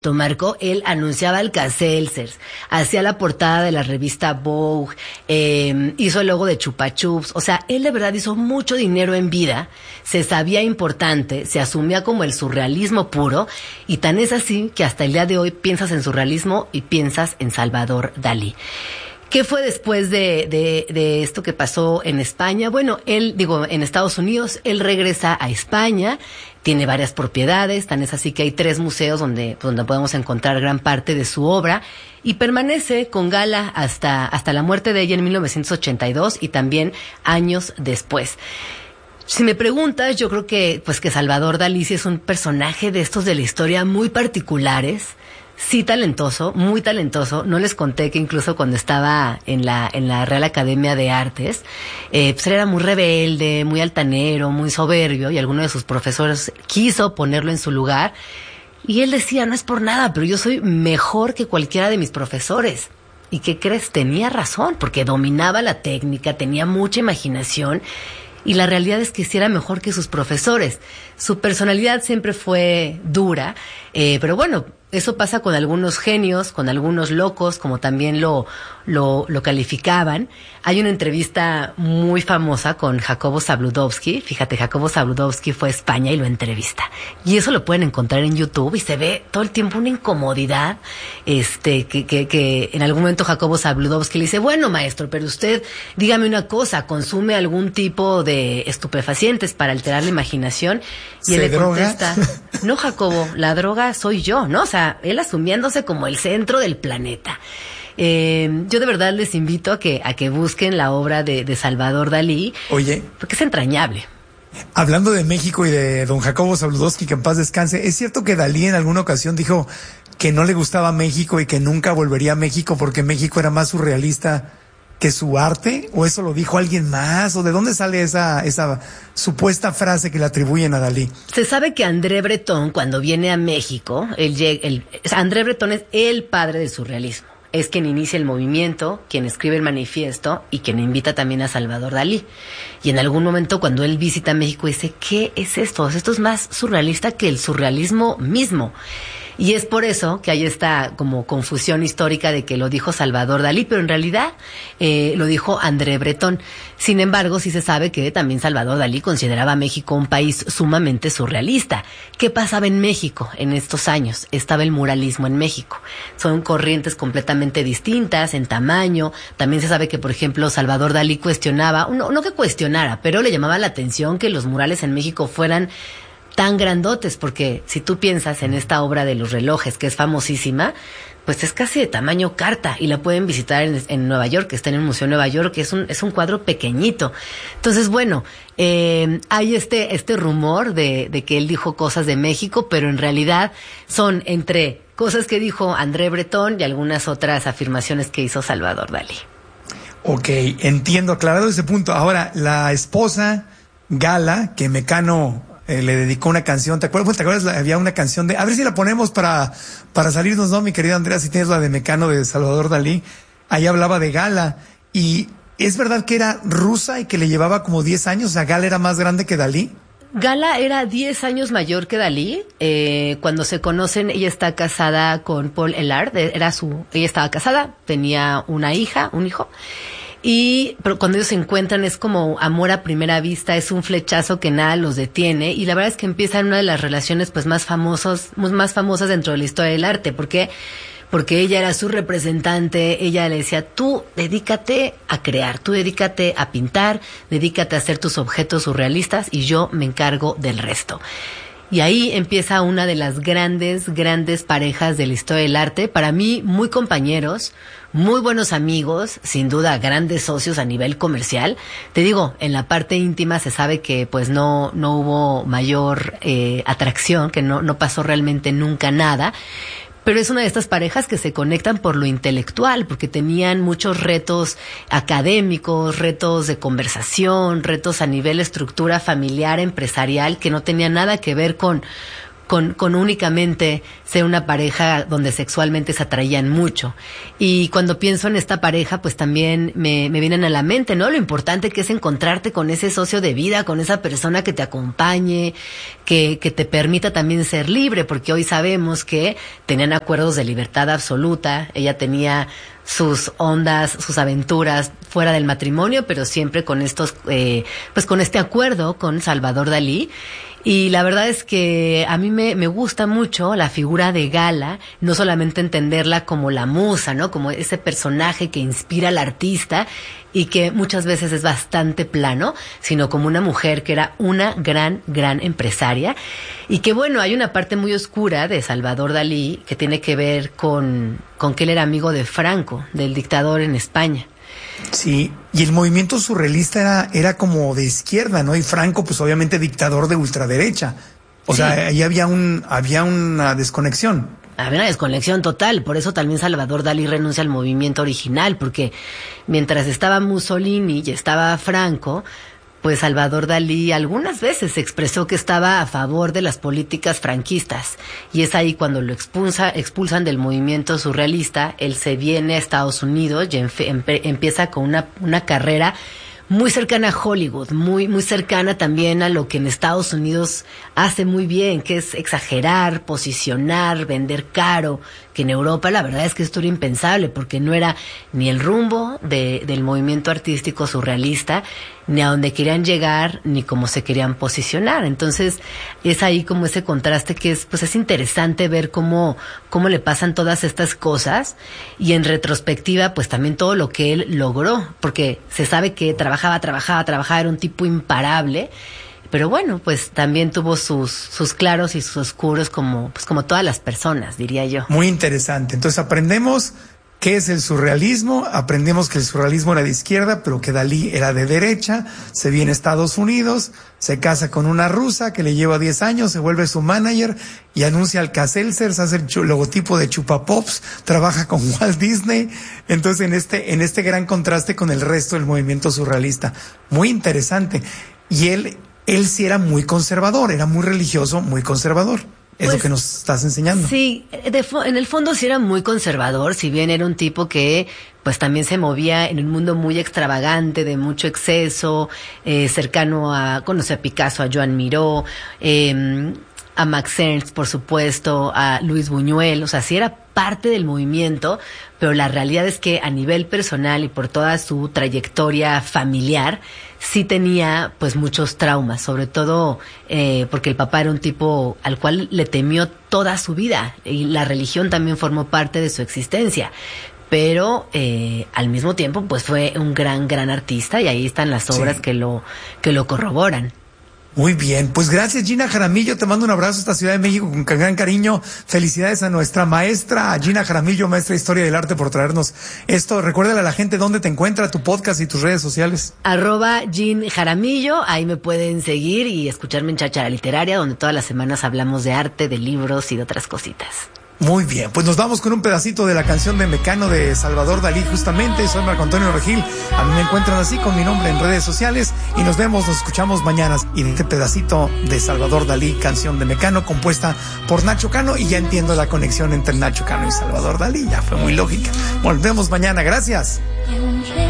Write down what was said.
Marco, él anunciaba Alka-Seltzers, hacía la portada de la revista Vogue, hizo el logo de Chupa Chups, o sea, él de verdad hizo mucho dinero en vida, se sabía importante, se asumía como el surrealismo puro, y tan es así que hasta el día de hoy piensas en surrealismo y piensas en Salvador Dalí. ¿Qué fue después de esto que pasó en España? Bueno, en Estados Unidos, él regresa a España, tiene varias propiedades, tan es así que hay 3 museos donde podemos encontrar gran parte de su obra, y permanece con Gala hasta la muerte de ella en 1982 y también años después. Si me preguntas, yo creo que Salvador Dalí sí es un personaje de estos de la historia muy particulares. Sí, talentoso, muy talentoso. No les conté que incluso cuando estaba en la Real Academia de Artes, él era muy rebelde, muy altanero, muy soberbio, y alguno de sus profesores quiso ponerlo en su lugar. Y él decía, no es por nada, pero yo soy mejor que cualquiera de mis profesores. ¿Y qué crees? Tenía razón, porque dominaba la técnica, tenía mucha imaginación, y la realidad es que sí era mejor que sus profesores. Su personalidad siempre fue dura, pero bueno, eso pasa con algunos genios, con algunos locos, como también lo calificaban. Hay una entrevista muy famosa con Jacobo Zabludovsky. Fíjate, Jacobo Zabludovsky fue a España y lo entrevista. Y eso lo pueden encontrar en YouTube, y se ve todo el tiempo una incomodidad, que en algún momento Jacobo Zabludovsky le dice, bueno, maestro, pero usted, dígame una cosa, ¿consume algún tipo de estupefacientes para alterar la imaginación? Y él le contesta, no, Jacobo, la droga soy yo, ¿no? O sea, él asumiéndose como el centro del planeta. Yo de verdad les invito a que busquen la obra de Salvador Dalí. Oye, porque es entrañable. Hablando de México y de don Jacobo Zabludovsky, que en paz descanse, ¿es cierto que Dalí en alguna ocasión dijo que no le gustaba México y que nunca volvería a México porque México era más surrealista que su arte? ¿O eso lo dijo alguien más? ¿O de dónde sale esa supuesta frase que le atribuyen a Dalí? Se sabe que André Breton, cuando viene a México, André Breton es el padre del surrealismo. Es quien inicia el movimiento, quien escribe el manifiesto y quien invita también a Salvador Dalí. Y en algún momento, cuando él visita México, dice, ¿qué es esto? Esto es más surrealista que el surrealismo mismo. Y es por eso que hay esta como confusión histórica de que lo dijo Salvador Dalí, pero en realidad lo dijo André Breton. Sin embargo, sí se sabe que también Salvador Dalí consideraba a México un país sumamente surrealista. ¿Qué pasaba en México en estos años? Estaba el muralismo en México. Son corrientes completamente distintas en tamaño. También se sabe que, por ejemplo, Salvador Dalí cuestionaba, no que cuestionara, pero le llamaba la atención que los murales en México fueran tan grandotes, porque si tú piensas en esta obra de los relojes, que es famosísima, pues es casi de tamaño carta, y la pueden visitar en Nueva York, que está en el Museo de Nueva York, que es un cuadro pequeñito. Entonces, bueno, hay este rumor de que él dijo cosas de México, pero en realidad son entre cosas que dijo André Breton y algunas otras afirmaciones que hizo Salvador Dalí. Ok, entiendo, aclarado ese punto. Ahora, la esposa Gala, que Mecano le dedicó una canción, ¿te acuerdas? Había una canción a ver si la ponemos para salirnos, ¿no, mi querida Andrea? Si tienes la de Mecano de Salvador Dalí. Ahí hablaba de Gala, y ¿es verdad que era rusa y que le llevaba como 10 años? O sea, ¿Gala era más grande que Dalí? Gala era 10 años mayor que Dalí. Cuando se conocen, ella está casada con Paul Eluard. Ella estaba casada, tenía una hija, un hijo. Pero cuando ellos se encuentran es como amor a primera vista, es un flechazo que nada los detiene, y la verdad es que empieza una de las relaciones pues más famosas dentro de la historia del arte. ¿Por qué? Porque ella era su representante, ella le decía, tú dedícate a crear, tú dedícate a pintar, dedícate a hacer tus objetos surrealistas y yo me encargo del resto. Y ahí empieza una de las grandes parejas de la historia del arte. Para mí, muy compañeros, muy buenos amigos, sin duda grandes socios a nivel comercial. Te digo, en la parte íntima se sabe que pues no hubo mayor atracción, que no pasó realmente nunca nada. Pero es una de estas parejas que se conectan por lo intelectual, porque tenían muchos retos académicos, retos de conversación, retos a nivel estructura familiar, empresarial, que no tenían nada que ver con con únicamente ser una pareja donde sexualmente se atraían mucho. Y cuando pienso en esta pareja, pues también me vienen a la mente, ¿no? Lo importante que es encontrarte con ese socio de vida, con esa persona que te acompañe, que te permita también ser libre, porque hoy sabemos que tenían acuerdos de libertad absoluta. Ella tenía sus ondas, sus aventuras fuera del matrimonio, pero siempre con estos, pues con este acuerdo con Salvador Dalí. Y la verdad es que a mí me gusta mucho la figura de Gala, no solamente entenderla como la musa, ¿no? Como ese personaje que inspira al artista y que muchas veces es bastante plano, sino como una mujer que era una gran empresaria. Y que bueno, hay una parte muy oscura de Salvador Dalí que tiene que ver con que él era amigo de Franco, del dictador en España. Sí, y el movimiento surrealista era como de izquierda, ¿no? Y Franco, pues obviamente dictador de ultraderecha. O sea, ahí había una desconexión. Había una desconexión total, por eso también Salvador Dalí renuncia al movimiento original, porque mientras estaba Mussolini y estaba Franco, pues Salvador Dalí algunas veces expresó que estaba a favor de las políticas franquistas, y es ahí cuando lo expulsan del movimiento surrealista. Él se viene a Estados Unidos y empieza con una carrera muy cercana a Hollywood, muy cercana también a lo que en Estados Unidos hace muy bien, que es exagerar, posicionar, vender caro, que en Europa la verdad es que esto era impensable, porque no era ni el rumbo del movimiento artístico surrealista, ni a donde querían llegar, ni cómo se querían posicionar. Entonces es ahí como ese contraste que es interesante ver cómo le pasan todas estas cosas, y en retrospectiva pues también todo lo que él logró, porque se sabe que trabajaba, era un tipo imparable. Pero bueno, pues también tuvo sus claros y sus oscuros como todas las personas, diría yo. Muy interesante. Entonces aprendemos qué es el surrealismo, aprendemos que el surrealismo era de izquierda, pero que Dalí era de derecha, se viene a Estados Unidos, se casa con una rusa que le lleva 10 años, se vuelve su manager y anuncia Alka-Seltzer, hace el logotipo de Chupapops, trabaja con Walt Disney. Entonces en este gran contraste con el resto del movimiento surrealista. Muy interesante. Y él sí era muy conservador, era muy religioso, muy conservador. Es pues, lo que nos estás enseñando. Sí, en el fondo sí era muy conservador, si bien era un tipo que pues también se movía en un mundo muy extravagante, de mucho exceso, cercano conoció a Picasso, a Joan Miró, a Max Ernst, por supuesto, a Luis Buñuel. O sea, sí era parte del movimiento, pero la realidad es que a nivel personal y por toda su trayectoria familiar, sí tenía pues muchos traumas, sobre todo porque el papá era un tipo al cual le temió toda su vida, y la religión también formó parte de su existencia. Pero al mismo tiempo pues fue un gran artista, y ahí están las obras que lo corroboran. Muy bien, pues gracias Gina Jaramillo, te mando un abrazo a esta Ciudad de México con gran cariño. Felicidades a nuestra maestra Gina Jaramillo, maestra de Historia del Arte, por traernos esto. Recuérdale a la gente dónde te encuentra tu podcast y tus redes sociales. @Gin Jaramillo, ahí me pueden seguir y escucharme en Cháchara Literaria, donde todas las semanas hablamos de arte, de libros y de otras cositas. Muy bien, pues nos vamos con un pedacito de la canción de Mecano de Salvador Dalí, justamente. Soy Marco Antonio Regil, a mí me encuentran así con mi nombre en redes sociales, y nos escuchamos mañana. Y este pedacito de Salvador Dalí, canción de Mecano, compuesta por Nacho Cano, y ya entiendo la conexión entre Nacho Cano y Salvador Dalí, ya fue muy lógica. Volvemos mañana, gracias.